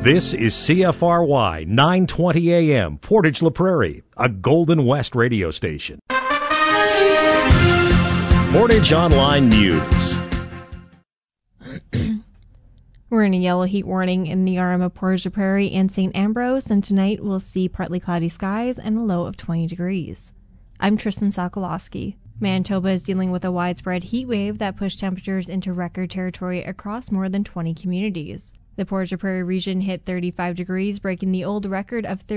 This is CFRY 920 AM, Portage La Prairie, a Golden West radio station. Portage Online News. We're in a yellow heat warning in the RM of Portage La Prairie and St. Ambrose, and tonight we'll see partly cloudy skies and a low of 20 degrees. I'm Tristan Sokolowski. Manitoba is dealing with a widespread heat wave that pushed temperatures into record territory across more than 20 communities. The Portage La Prairie region hit 35 degrees, breaking the old record of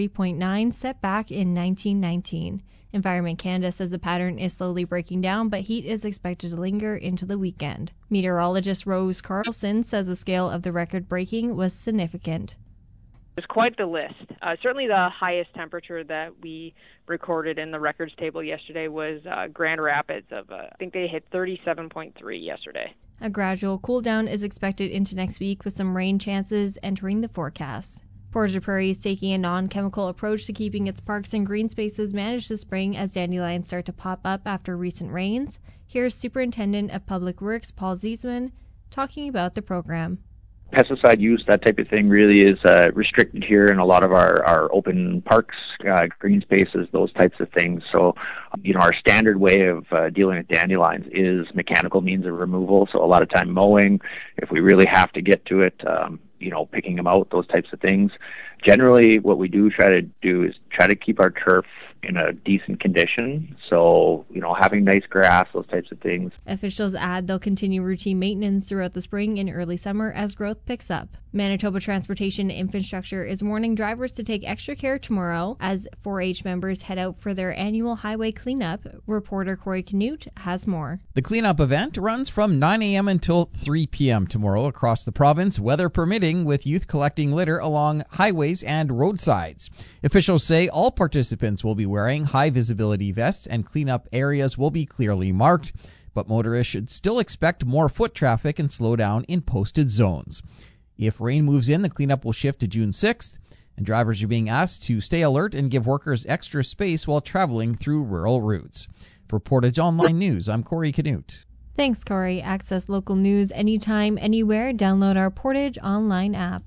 33.9 set back in 1919. Environment Canada says the pattern is slowly breaking down, but heat is expected to linger into the weekend. Meteorologist Rose Carlson says the scale of the record breaking was significant. It was quite the list. Certainly the highest temperature that we recorded in the records table yesterday was Grand Rapids I think they hit 37.3 yesterday. A gradual cool down is expected into next week with some rain chances entering the forecast. Portage La Prairie is taking a non-chemical approach to keeping its parks and green spaces managed this spring as dandelions start to pop up after recent rains. Here's Superintendent of Public Works Paul Ziesman talking about the program. Pesticide use, that type of thing, really is restricted here in a lot of our open parks, green spaces, those types of things. So, our standard way of dealing with dandelions is mechanical means of removal. So a lot of time mowing, if we really have to get to it, picking them out, those types of things. Generally, what we do try to do is try to keep our turf in a decent condition. So, having nice grass, those types of things. Officials add they'll continue routine maintenance throughout the spring and early summer as growth picks up. Manitoba Transportation Infrastructure is warning drivers to take extra care tomorrow as 4-H members head out for their annual highway cleanup. Reporter Corey Canute has more. The cleanup event runs from 9 a.m. until 3 p.m. tomorrow across the province, weather permitting, with youth collecting litter along highways and roadsides. Officials say all participants will be wearing high visibility vests and cleanup areas will be clearly marked, but motorists should still expect more foot traffic and slow down in posted zones. If rain moves in, the cleanup will shift to June 6th, and drivers are being asked to stay alert and give workers extra space while traveling through rural routes. For Portage Online News, I'm Corey Canute. Thanks, Corey. Access local news anytime, anywhere. Download our Portage Online app.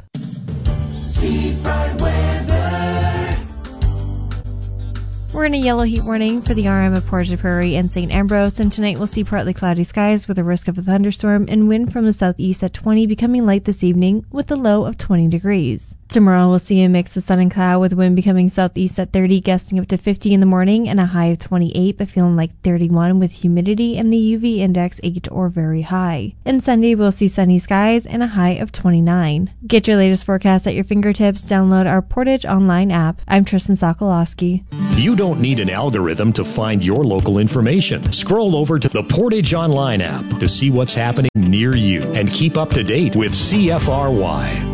Seafront weather. We're in a yellow heat warning for the RM of Portage La Prairie and St. Ambrose, and tonight we'll see partly cloudy skies with a risk of a thunderstorm and wind from the southeast at 20, becoming light this evening with a low of 20 degrees. Tomorrow we'll see a mix of sun and cloud with wind becoming southeast at 30, gusting up to 50 in the morning and a high of 28, but feeling like 31 with humidity and the UV index 8 or very high. And Sunday we'll see sunny skies and a high of 29. Get your latest forecast at your fingertips. Download our Portage Online app. I'm Tristan Sokolowski. You don't need an algorithm to find your local information. Scroll over to the Portage Online app to see what's happening near you and keep up to date with CFRY.